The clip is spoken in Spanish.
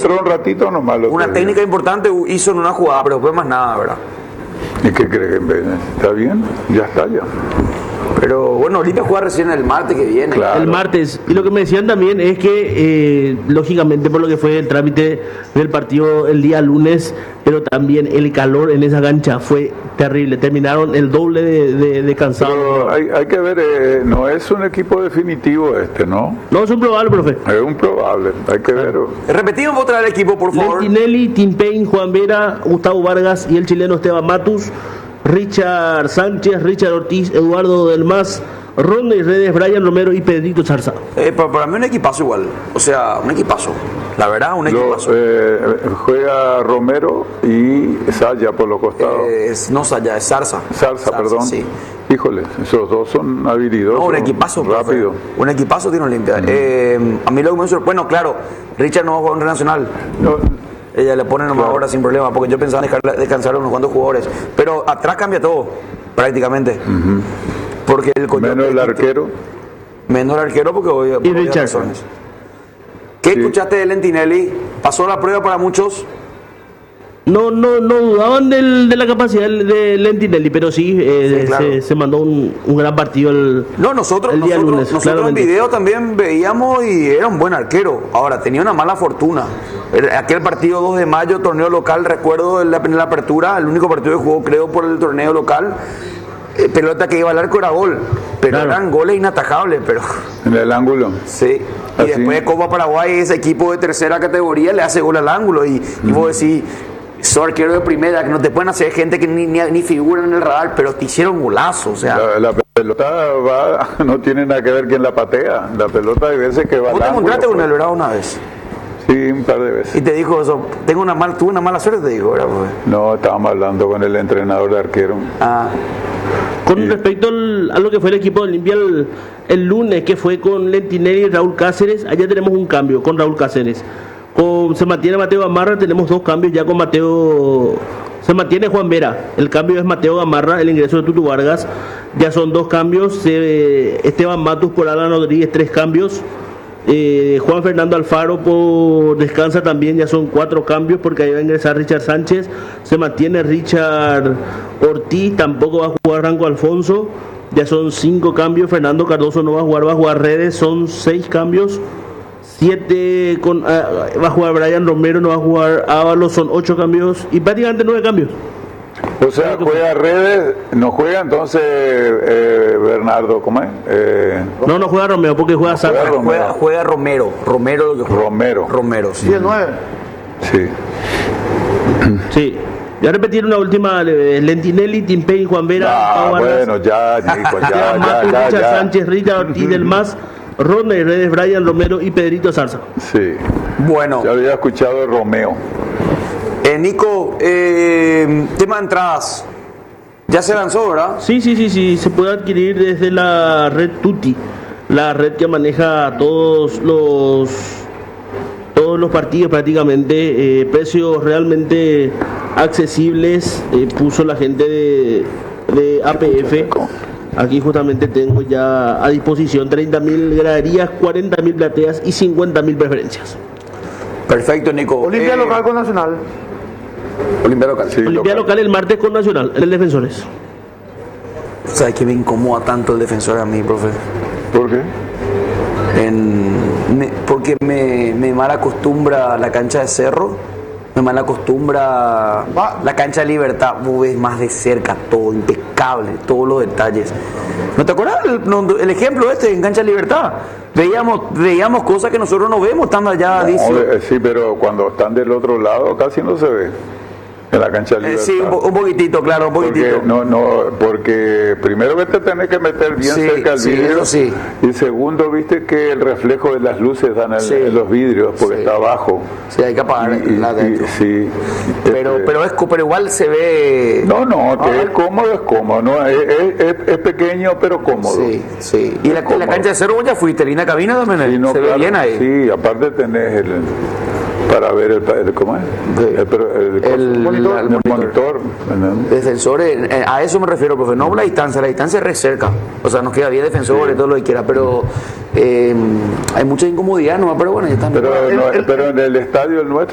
entró un ratito nomás. Una técnica importante hizo en una jugada, pero después más nada, ¿verdad? ¿Y qué crees que está bien? Ya está ya. Pero bueno, Olimpia juega recién el martes que viene. Claro. El martes. Y lo que me decían también es que, lógicamente, por lo que fue el trámite del partido el día lunes, pero también el calor en esa cancha fue terrible. Terminaron el doble de cansado. Pero hay que ver, no es un equipo definitivo ¿no? No, es un probable, profe. Es un probable, hay que ver. Repetimos otra vez el equipo, por favor. Lentinelli, Tim Payne, Juan Vera, Gustavo Vargas y el chileno Esteban Matus. Richard Sánchez, Richard Ortiz, Eduardo Del Mas, Ronda y Redes, Brian Romero y Pedrito Zarza. Para mí un equipazo igual, o sea, un equipazo, la verdad, un equipazo. Juega Romero y Saya por los costados. No Saya, es Zarza. Zarza, perdón. Sí. Híjole, esos dos son habilidosos. No, un equipazo. Rápido. Un equipazo tiene Olimpia. A mí lo que me sorprende, bueno, claro, Richard no va a jugar en Nacional. No. Ella le pone nomás ahora sin problema, porque yo pensaba descansar a unos cuantos jugadores. Pero atrás cambia todo, prácticamente. Porque menos el arquero. Menos el arquero porque hoy y Richard. ¿Qué escuchaste de Lentinelli? ¿Pasó la prueba para muchos? No dudaban de la capacidad de Lentinelli, pero sí, claro. se mandó un gran partido el día lunes. Nosotros en video también veíamos y era un buen arquero. Ahora, tenía una mala fortuna. Aquel partido 2 de mayo, torneo local, recuerdo en la apertura, el único partido que jugó, creo, por el torneo local. Pelota que iba al arco era gol, pero claro, eran goles inatajables. Pero en el ángulo. Sí. Y así. Después de Copa Paraguay, ese equipo de tercera categoría le hace gol al ángulo. Y vos decís, sos arquero de primera, que no te pueden hacer gente que ni figuran en el radar, pero te hicieron golazo. O sea, la pelota no tiene nada que ver quién la patea. La pelota hay veces que va al ángulo. ¿Vos te encontraste con el Bravo una vez? Sí, un par de veces. Y te dijo eso, tuve una mala suerte, te dijo, ¿verdad? No, estábamos hablando con el entrenador de arquero. Con respecto a lo que fue el equipo de Olimpia el lunes, que fue con Lentinelli y Raúl Cáceres, allá tenemos un cambio con Raúl Cáceres. Se mantiene Mateo Gamarra, tenemos 2 cambios ya con Mateo. Se mantiene Juan Vera, el cambio es Mateo Gamarra, el ingreso de Tutu Vargas, ya son 2 cambios. Esteban Matus por Alan Rodríguez, 3 cambios. Juan Fernando Alfaro descansa también, ya son 4 cambios porque ahí va a ingresar Richard Sánchez. Se mantiene Richard Ortiz, tampoco va a jugar Ranco Alfonso, ya son 5 cambios. Fernando Cardoso no va a jugar Redes, son 6 cambios. 7 va a jugar Brian Romero, no va a jugar Ábalos, son 8 cambios y prácticamente 9 cambios. O sea, juega Redes, no juega entonces Bernardo, ¿cómo es? No juega Romero porque juega Zarza. Juega Romero. Romero, sí. ¿Y el 9? Sí. Sí. Voy a repetir una última, Lentinelli, Tim Payne, Juan Vera, bueno, ya, Nico, ya. Richard Sánchez, Richard Ortiz Del Mas, Ronda y Redes, Brian Romero y Pedrito Zarza. Sí. Bueno. Ya había escuchado de Romeo. Nico, tema de entradas. Ya se lanzó, ¿verdad? Sí, se puede adquirir desde la red Tutti, la red que maneja todos los partidos prácticamente, precios realmente accesibles, puso la gente de APF. Aquí justamente tengo ya a disposición 30.000 graderías, 40.000 plateas y 50.000 preferencias. Perfecto, Nico. Olimpia local con Nacional. Olimpia local. Sí, Olimpia local el martes con Nacional, en el Defensores. ¿Sabes qué me incomoda tanto el Defensor a mí, profe? ¿Por qué? Porque me mal acostumbra la cancha de Cerro, me mal acostumbra la cancha de Libertad. Vos ves más de cerca todo, impecable, todos los detalles. ¿No te acuerdas el ejemplo en cancha de Libertad? Veíamos cosas que nosotros no vemos estando allá. Sí, pero cuando están del otro lado casi no se ve. En la cancha de Libertad. Sí, un poquitito, claro, un poquitito. Porque primero que te tenés que meter bien cerca al vidrio. Sí. Y segundo, viste que el reflejo de las luces dan en los vidrios porque está abajo. Sí, hay que apagar la dentro. Sí. Pero igual se ve. Es cómodo, ¿no? Es pequeño pero cómodo. Sí. Y la cancha de Cerro ya fuiste, Lina Cabina también se ve bien ahí. Sí, aparte tenés para ver el monitor. Defensores, a eso me refiero, profe, no la distancia es re cerca, o sea, nos queda bien defensores, todo lo que quiera, pero hay mucha incomodidad, pero bueno, ya está. Pero en el estadio el nuestro